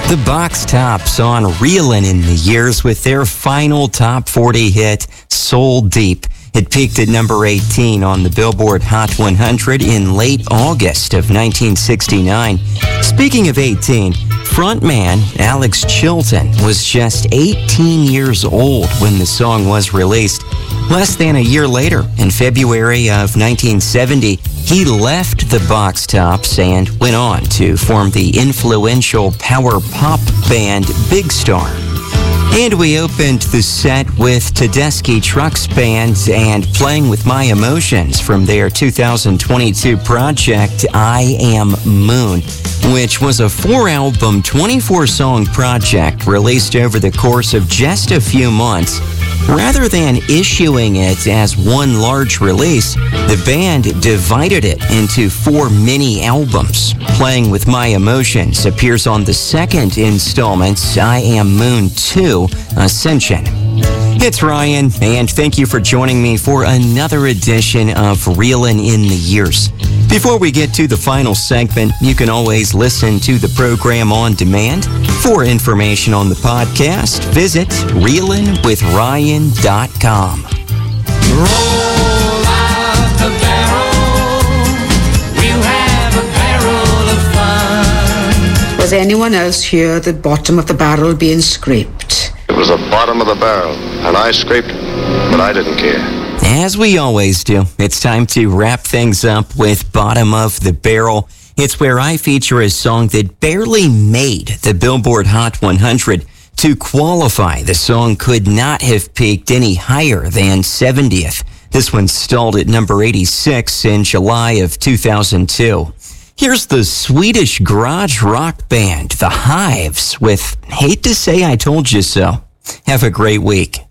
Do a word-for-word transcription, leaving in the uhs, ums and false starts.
The Box Tops on Reelin' in the Years with their final top forty hit, Soul Deep. It peaked at number eighteen on the Billboard Hot one hundred in late August of nineteen sixty-nine. Speaking of eighteen, frontman Alex Chilton was just eighteen years old when the song was released. Less than a year later, in February of nineteen seventy, he left the Box Tops and went on to form the influential power pop band Big Star. And we opened the set with Tedeschi Trucks Band and Playing With My Emotions from their two thousand twenty-two project, I Am Moon, which was a four-album, twenty-four song project released over the course of just a few months. Rather than issuing it as one large release, the band divided it into four mini albums. Playing With My Emotions appears on the second installment, I Am Moon two, Ascension. It's Ryan, and thank you for joining me for another edition of Reelin' in the Years. Before we get to the final segment, you can always listen to the program on demand. For information on the podcast, visit reelin with ryan dot com. Roll out the barrel, we'll have a barrel of fun. Was anyone else hear the bottom of the barrel being scraped? It was the bottom of the barrel, and I scraped it, but I didn't care. As we always do, it's time to wrap things up with Bottom of the Barrel. It's where I feature a song that barely made the Billboard Hot one hundred. To qualify, the song could not have peaked any higher than seventieth. This one stalled at number eighty-six in July of two thousand two. Here's the Swedish garage rock band, The Hives, with Hate to Say I Told You So. Have a great week.